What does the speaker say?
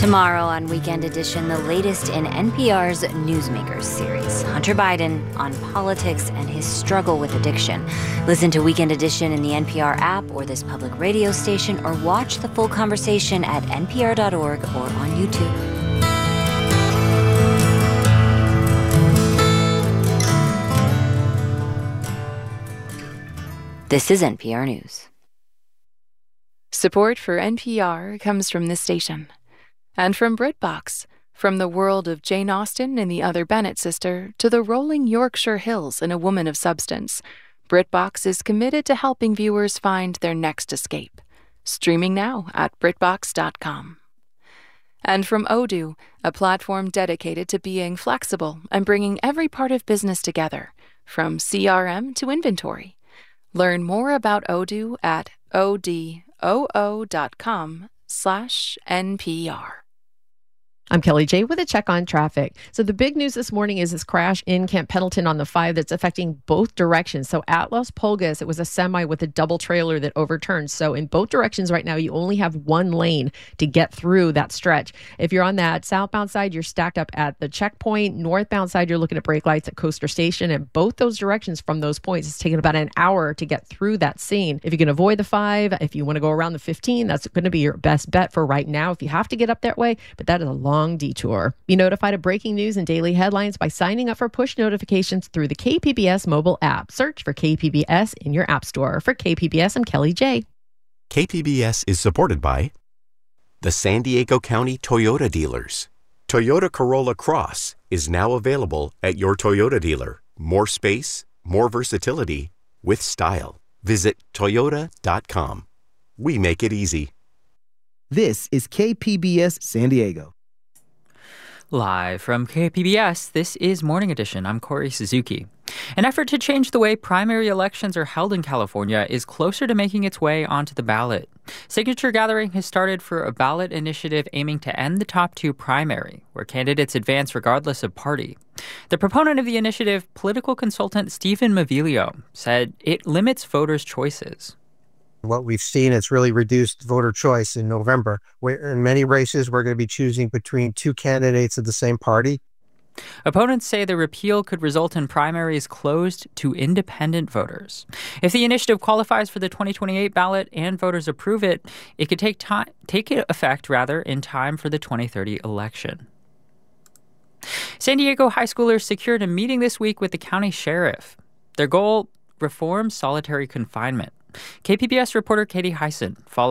Tomorrow on Weekend Edition, the latest in NPR's Newsmakers series, Hunter Biden on politics and his struggle with addiction. Listen to Weekend Edition in the NPR app or this public radio station, or watch the full conversation at npr.org or on YouTube. This is NPR News. Support for NPR comes from this station. And from BritBox, from the world of Jane Austen and the Other Bennet sister to the rolling Yorkshire Hills and A Woman of Substance, BritBox is committed to helping viewers find their next escape. Streaming now at BritBox.com. And from Odoo, a platform dedicated to being flexible and bringing every part of business together, from CRM to inventory. Learn more about Odoo at odoo.com/NPR. I'm Kelly J with a check on traffic. So the big news this morning is this crash in Camp Pendleton on the 5 that's affecting both directions. So at Las Pulgas, it was a semi with a double trailer that overturned. So in both directions right now, you only have one lane to get through that stretch. If you're on that southbound side, you're stacked up at the checkpoint. Northbound side, you're looking at brake lights at Coaster Station. And both those directions from those points, it's taken about an hour to get through that scene. If you can avoid the 5, if you want to go around the 15, that's going to be your best bet for right now if you have to get up that way. But that is a long detour. Be notified of breaking news and daily headlines by signing up for push notifications through the KPBS mobile app. Search for KPBS in your app store. For KPBS, I'm Kelly J. KPBS is supported by the San Diego County Toyota dealers. Toyota Corolla Cross is now available at your Toyota dealer. More space, more versatility, with style. Visit Toyota.com. We make it easy. This is KPBS San Diego. Live from KPBS, this is Morning Edition. I'm Corey Suzuki. An effort to change the way primary elections are held in California is closer to making its way onto the ballot. Signature gathering has started for a ballot initiative aiming to end the top 2 primary, where candidates advance regardless of party. The proponent of the initiative, political consultant Stephen Mavilio, said it limits voters' choices. What we've seen is really reduced voter choice in November. In many races, we're going to be choosing between 2 candidates of the same party. Opponents say the repeal could result in primaries closed to independent voters. If the initiative qualifies for the 2028 ballot and voters approve it, it could take effect in time for the 2030 election. San Diego high schoolers secured a meeting this week with the county sheriff. Their goal, reform solitary confinement. KPBS reporter Katie Hyson followed